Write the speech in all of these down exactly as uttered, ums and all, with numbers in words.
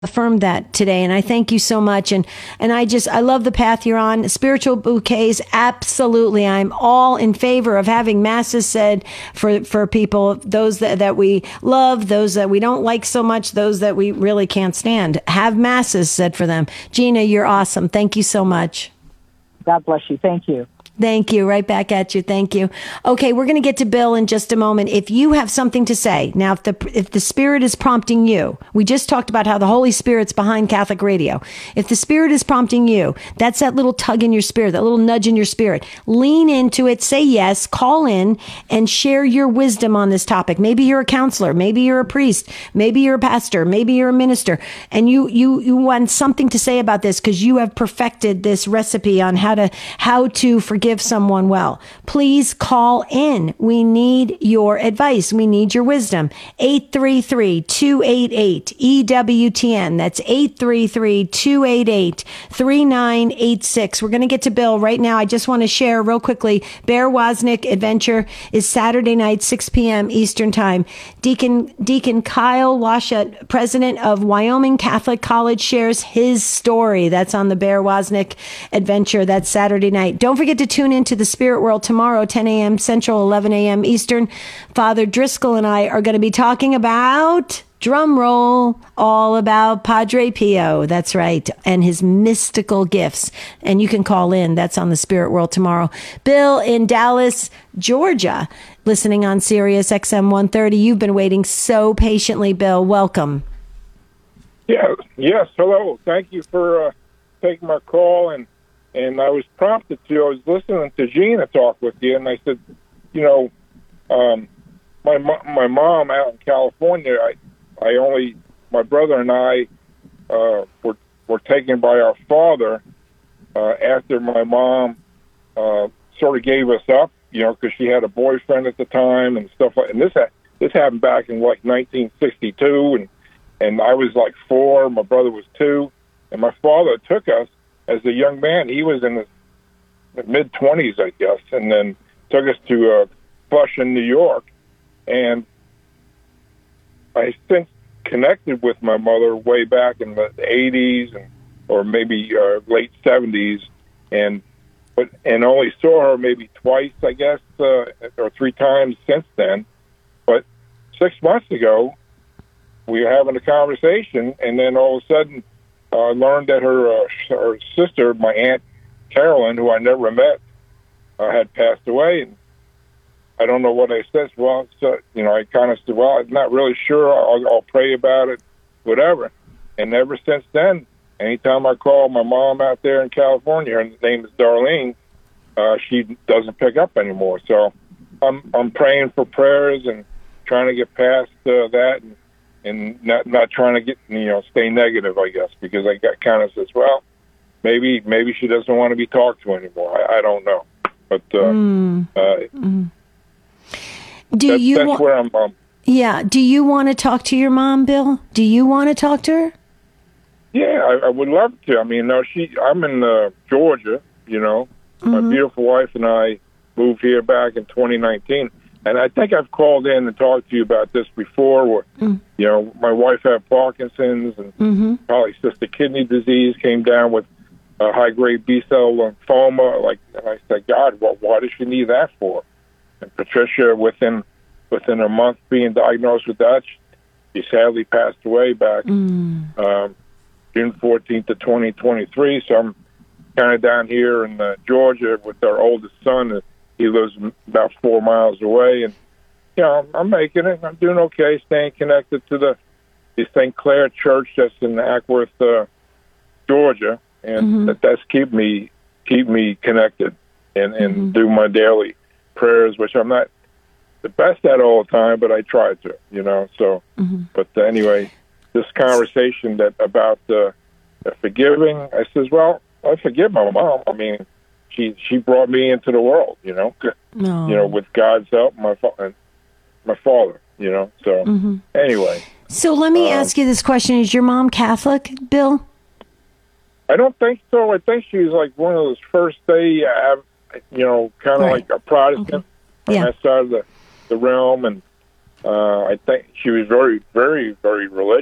affirmed that today, and I thank you so much. And and I just I love the path you're on. Spiritual bouquets, absolutely. I'm all in favor of having masses said for for people, those that, that we love, those that we don't like so much, those that we really can't stand. Have masses said for them. Gina, you're awesome. Thank you so much. God bless you. Thank you. Thank you. Right back at you. Thank you. Okay, we're going to get to Bill in just a moment. If you have something to say, now, if the if the Spirit is prompting you, we just talked about how the Holy Spirit's behind Catholic Radio. If the Spirit is prompting you, that's that little tug in your spirit, that little nudge in your spirit. Lean into it, say yes, call in, and share your wisdom on this topic. Maybe you're a counselor, maybe you're a priest, maybe you're a pastor, maybe you're a minister, and you you you want something to say about this because you have perfected this recipe on how to how to forgive someone well. Please call in. We need your advice. We need your wisdom. eight three three, two eight eight, E W T N. That's eight three three, two eight eight, three nine eight six. We're going to get to Bill right now. I just want to share real quickly. Bear Wozniak Adventure is Saturday night, six p.m. Eastern Time. Deacon Deacon Kyle Washut, president of Wyoming Catholic College, shares his story. That's on the Bear Wozniak Adventure. That's Saturday night. Don't forget to tune into the Spirit World tomorrow, ten a.m. Central, eleven a.m. Eastern. Father Driscoll and I are going to be talking about, drum roll, all about Padre Pio. That's right. And his mystical gifts. And you can call in. That's on the Spirit World tomorrow. Bill in Dallas, Georgia, listening on Sirius X M one thirty. You've been waiting so patiently, Bill. Welcome. Yeah. Yes. Hello. Thank you for uh, taking my call. And And I was prompted to, I was listening to Gina talk with you, and I said, you know, um, my my mom out in California, I, I only, my brother and I uh, were, were taken by our father uh, after my mom uh, sort of gave us up, you know, because she had a boyfriend at the time and stuff like that. And this, ha- this happened back in like nineteen sixty-two, and, and I was like four, my brother was two, and my father took us. As a young man, he was in his mid-twenties, I guess, and then took us to uh, Flushing, New York. And I since connected with my mother way back in the eighties and or maybe uh, late seventies, and but and only saw her maybe twice, I guess, uh, or three times since then. But six months ago, we were having a conversation, and then all of a sudden, I uh, learned that her uh, her sister, my Aunt Carolyn, who I never met, uh, had passed away. And I don't know what I said. Well, so, you know, I kind of said, well, I'm not really sure. I'll, I'll pray about it, whatever. And ever since then, anytime I call my mom out there in California, her name is Darlene, uh, she doesn't pick up anymore. So I'm I'm praying for prayers and trying to get past uh, that. And, and not not trying to get, you know, stay negative, I guess, because I got kind of says, well, maybe maybe she doesn't want to be talked to anymore. I, I don't know. But uh, mm. Uh, mm. do that, you that's wa- where I'm um, yeah. Do you want to talk to your mom, Bill? Do you want to talk to her? Yeah, I, I would love to. I mean, no, she. I'm in uh, Georgia, you know. Mm-hmm. My beautiful wife and I moved here back in twenty nineteen. And I think I've called in and talked to you about this before. Where, mm. you know, my wife had Parkinson's and mm-hmm. polycystic kidney disease, came down with uh, high-grade B-cell lymphoma. Like, and I said, God, well, why does she need that for? And Patricia, within within a month being diagnosed with that, she sadly passed away back mm. um, June fourteenth of twenty twenty-three. So I'm kind of down here in uh, Georgia with our oldest son. And he lives about four miles away, and you know I'm making it. I'm doing okay, staying connected to the, the Saint Clair Church that's in Ackworth, uh, Georgia, and mm-hmm. that, that's keep me keep me connected and and mm-hmm. do my daily prayers, which I'm not the best at all the time, but I try to, you know. So, mm-hmm. but uh, anyway, this conversation that about uh, forgiving, I says, well, I forgive my mom. I mean. She she brought me into the world, you know, no. you know, with God's help, my fa- my father, you know. So mm-hmm. anyway. So let me um, ask you this question: is your mom Catholic, Bill? I don't think so. I think she was like one of those first day, uh, you know, kind of right. like a Protestant okay. on yeah. that side of the, the realm, and uh, I think she was very, very, very religious.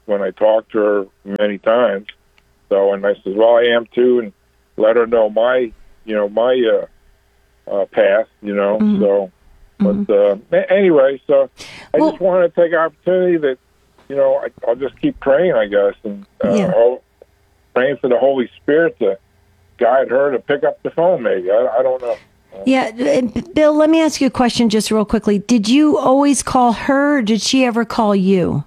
when I talked to her many times. So, and I said, well, I am too, and let her know my, you know, my uh, uh, path, you know. Mm-hmm. So, but mm-hmm. uh, anyway, so I well, just wanted to take an opportunity that, you know, I, I'll just keep praying, I guess, and uh, yeah. I'll, praying for the Holy Spirit to guide her to pick up the phone, maybe. I, I don't know. Yeah, Bill, let me ask you a question just real quickly. Did you always call her, or did she ever call you?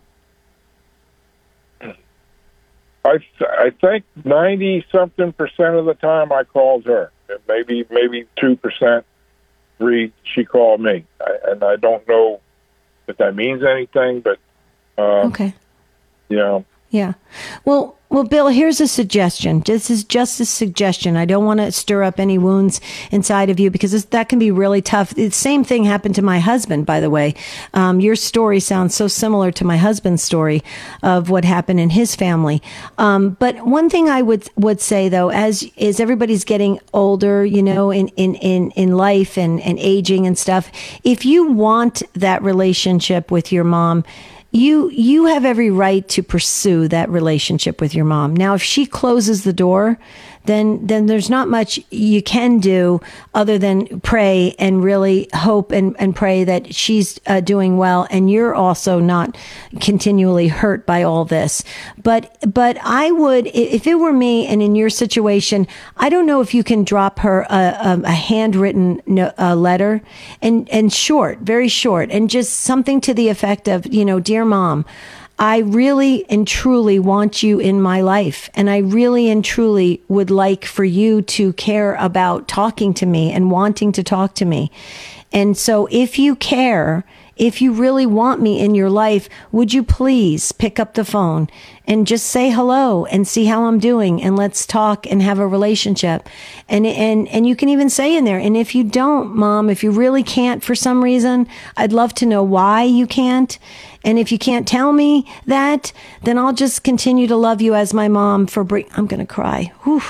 I th- I think ninety-something percent of the time I called her. Maybe maybe two percent, three, she called me. I, and I don't know if that means anything, but, uh, okay. you know. Yeah. Well, well, Bill, here's a suggestion. This is just a suggestion. I don't want to stir up any wounds inside of you because this, that can be really tough. The same thing happened to my husband, by the way. Um, your story sounds so similar to my husband's story of what happened in his family. Um, but one thing I would would say, though, as is everybody's getting older, you know, in, in, in, in life and, and aging and stuff, if you want that relationship with your mom, You you have every right to pursue that relationship with your mom. Now, if she closes the door, then then there's not much you can do other than pray and really hope and, and pray that she's uh, doing well and you're also not continually hurt by all this. But but I would, if it were me and in your situation, I don't know if you can drop her a, a, a handwritten no, a letter and, and short, very short, and just something to the effect of, you know, dear Mom, I really and truly want you in my life. And I really and truly would like for you to care about talking to me and wanting to talk to me. And so if you care, if you really want me in your life, would you please pick up the phone and just say hello and see how I'm doing and let's talk and have a relationship. And, and, and you can even say in there, and if you don't, Mom, if you really can't for some reason, I'd love to know why you can't. And if you can't tell me that, then I'll just continue to love you as my mom for bring, I'm going to cry. Whew.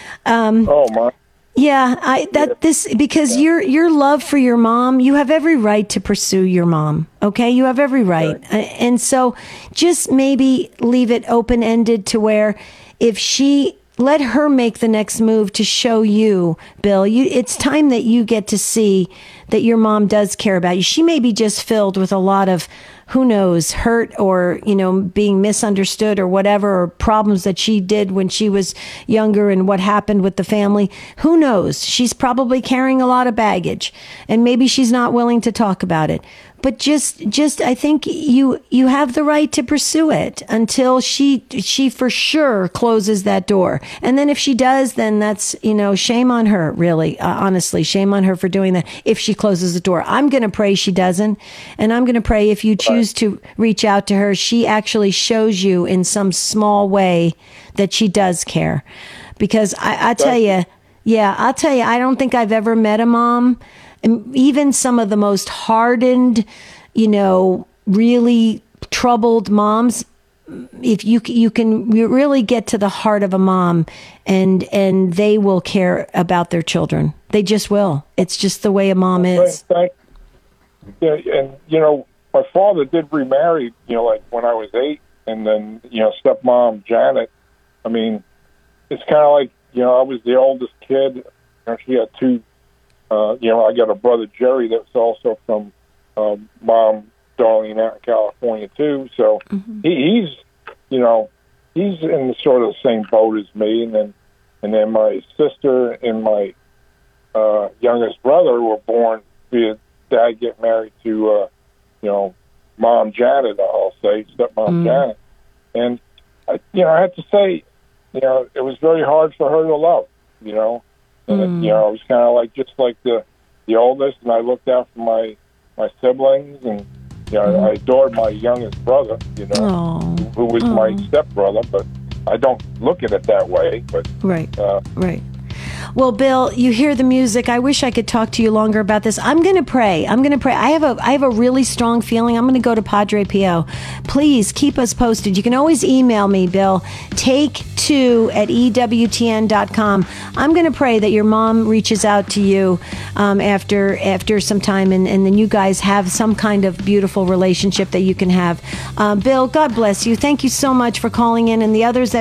Um, oh my. Yeah, I that this because yeah. your your love for your mom, you have every right to pursue your mom. Okay, you have every right, right. And so just maybe leave it open ended to where if she let her make the next move to show you, Bill, you it's time that you get to see that your mom does care about you. She may be just filled with a lot of, who knows, hurt or, you know, being misunderstood or whatever, or problems that she did when she was younger and what happened with the family. Who knows? She's probably carrying a lot of baggage and maybe she's not willing to talk about it. But just, just, I think you, you have the right to pursue it until she, she for sure closes that door. And then if she does, then that's, you know, shame on her, really, uh, honestly, shame on her for doing that. If she closes the door, I'm going to pray she doesn't. And I'm going to pray if you choose to reach out to her, she actually shows you in some small way that she does care. Because I, I tell you, yeah, I'll tell you, I don't think I've ever met a mom. And even some of the most hardened, you know, really troubled moms, if you you can really get to the heart of a mom, and and they will care about their children. They just will. It's just the way a mom is. Yeah, and you know, my father did remarry, you know, like when I was eight, and then you know, stepmom Janet. I mean, it's kind of like, you know, I was the oldest kid. You know, she had two. Uh, you know, I got a brother, Jerry, that's also from um, mom, Darlene, out in California, too. So mm-hmm. he, he's, you know, he's in the sort of the same boat as me. And then and then my sister and my uh, youngest brother were born via dad get married to, uh, you know, mom Janet, I'll say, stepmom mm-hmm. Janet. And, I, you know, I have to say, you know, it was very hard for her to love, you know. And mm. it, you know, it was kind of like just like the the oldest, and I looked out for my my siblings, and you know, mm. I adored my youngest brother, you know, who, who was Aww. my stepbrother, but I don't look at it that way. But right, uh, right. Well, Bill, you hear the music. I wish I could talk to you longer about this. I'm going to pray. I'm going to pray. I have a I have a really strong feeling. I'm going to go to Padre Pio. Please keep us posted. You can always email me, Bill. Take two at E W T N dot com. I'm going to pray that your mom reaches out to you um, after after some time, and, and then you guys have some kind of beautiful relationship that you can have. Uh, Bill, God bless you. Thank you so much for calling in, and the others that